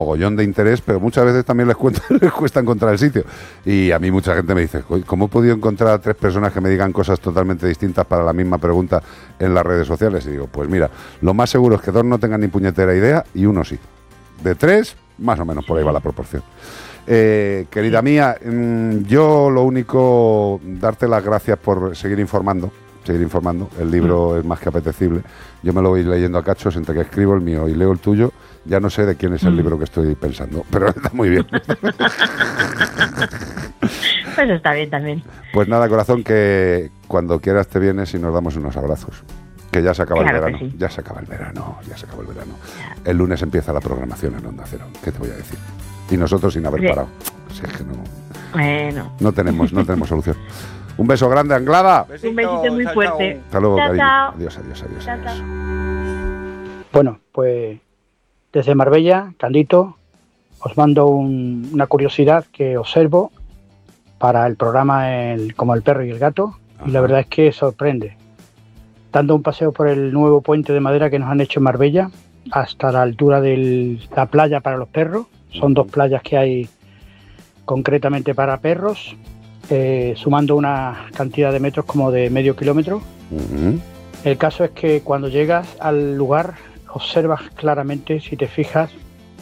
mogollón de interés, pero muchas veces también les cuesta encontrar el sitio. Y a mí mucha gente me dice, ¿cómo he podido encontrar a 3 personas que me digan cosas totalmente distintas para la misma pregunta en las redes sociales? Y digo, pues mira, lo más seguro es que 2 no tengan ni puñetera idea y 1 sí. De 3, más o menos por ahí va la proporción. Querida mía, yo lo único, darte las gracias por seguir informando. El libro es más que apetecible. Yo me lo voy leyendo a cachos entre que escribo el mío y leo el tuyo. Ya no sé de quién es el libro que estoy pensando, pero está muy bien. Pues está bien también. Pues nada, corazón, que cuando quieras te vienes y nos damos unos abrazos. Que ya se acaba el verano. Sí. Ya se acaba el verano. El lunes empieza la programación en Onda Cero. ¿Qué te voy a decir? Y nosotros sin haber parado. Si es que no tenemos solución. Un beso grande, Anglada. Un besito muy fuerte. Hasta luego, chao, cariño. chao. Adiós. Chao. Bueno, pues desde Marbella, Candito, os mando una curiosidad que observo para el programa Como el perro y el gato. Ajá. Y la verdad es que sorprende. Dando un paseo por el nuevo puente de madera que nos han hecho en Marbella, hasta la altura de la playa para los perros. Son 2 playas que hay concretamente para perros, sumando una cantidad de metros como de medio kilómetro. Uh-huh. El caso es que cuando llegas al lugar observas claramente, si te fijas,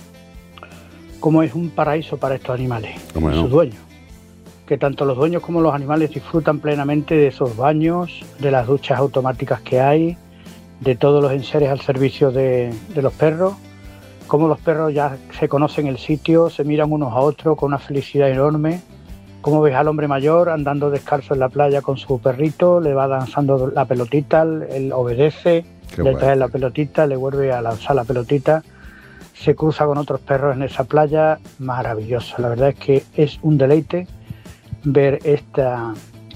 cómo es un paraíso para estos animales y sus dueños. Que tanto los dueños como los animales disfrutan plenamente de esos baños, de las duchas automáticas que hay, de todos los enseres al servicio de los perros. Cómo los perros ya se conocen el sitio, se miran unos a otros con una felicidad enorme. Cómo ves al hombre mayor andando descalzo en la playa con su perrito, le va lanzando la pelotita, él obedece, le trae la pelotita, le vuelve a lanzar la pelotita, se cruza con otros perros en esa playa, maravilloso. La verdad es que es un deleite ver esta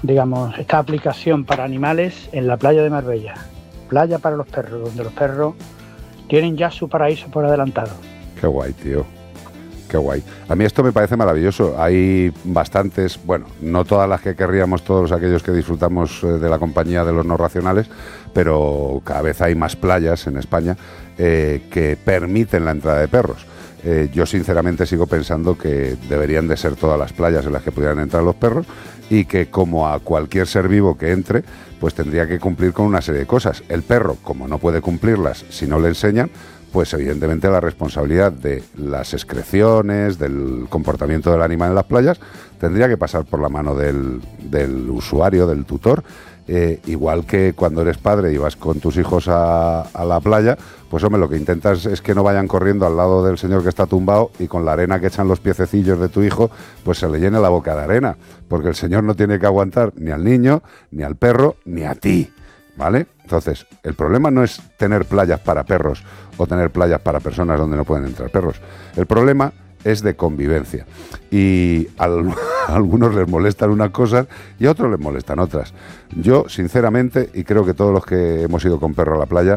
aplicación para animales en la playa de Marbella. Playa para los perros, donde los perros tienen ya su paraíso por adelantado. Qué guay, tío. Qué guay. A mí esto me parece maravilloso. Hay bastantes, bueno, no todas las que querríamos todos aquellos que disfrutamos de la compañía de los no racionales, pero cada vez hay más playas en España que permiten la entrada de perros. Yo sinceramente sigo pensando que deberían de ser todas las playas en las que pudieran entrar los perros y que como a cualquier ser vivo que entre, pues tendría que cumplir con una serie de cosas. El perro, como no puede cumplirlas si no le enseñan, pues evidentemente la responsabilidad de las excreciones, del comportamiento del animal en las playas, tendría que pasar por la mano del usuario, del tutor. Igual que cuando eres padre y vas con tus hijos a la playa, pues hombre, lo que intentas es que no vayan corriendo al lado del señor que está tumbado y con la arena que echan los piececillos de tu hijo, pues se le llene la boca de arena, porque el señor no tiene que aguantar ni al niño, ni al perro, ni a ti, ¿vale? Entonces, el problema no es tener playas para perros o tener playas para personas donde no pueden entrar perros. El problema es de convivencia. Y a algunos les molestan unas cosas y a otros les molestan otras. Yo, sinceramente, y creo que todos los que hemos ido con perro a la playa,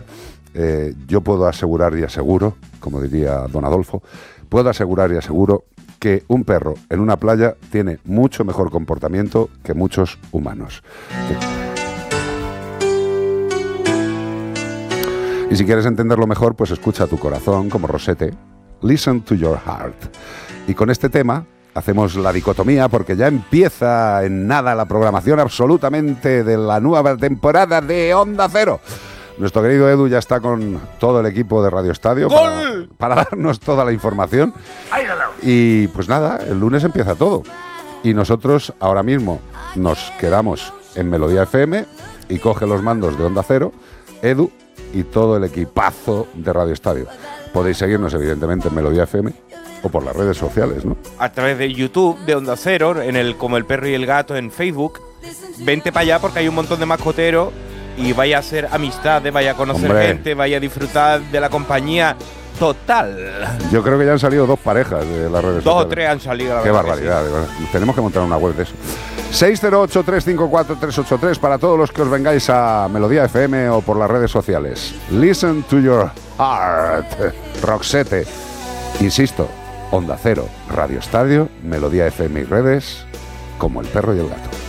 yo puedo asegurar y aseguro, como diría don Adolfo, puedo asegurar y aseguro que un perro en una playa tiene mucho mejor comportamiento que muchos humanos. Y si quieres entenderlo mejor, pues escucha a tu corazón como Rosette. Listen to your heart. Y con este tema hacemos la dicotomía porque ya empieza en nada la programación absolutamente de la nueva temporada de Onda Cero. Nuestro querido Edu ya está con todo el equipo de Radio Estadio para darnos toda la información. Y pues nada, el lunes empieza todo. Y nosotros ahora mismo nos quedamos en Melodía FM y coge los mandos de Onda Cero, Edu y todo el equipazo de Radio Estadio. Podéis seguirnos evidentemente en Melodía FM o por las redes sociales, ¿no? A través de YouTube, de Onda Cero, en el Como el perro y el gato en Facebook. Vente para allá porque hay un montón de mascoteros y vaya a hacer amistades, vaya a conocer gente, vaya a disfrutar de la compañía total. Yo creo que ya han salido 2 parejas de las redes sociales. 2 o 3 han salido, la Qué verdad. barbaridad, de verdad. Tenemos que montar una web de eso. 608-354-383 para todos los que os vengáis a Melodía FM o por las redes sociales. Listen to your heart. Roxette. Insisto, Onda Cero, Radio Estadio, Melodía FM y redes, como el perro y el gato.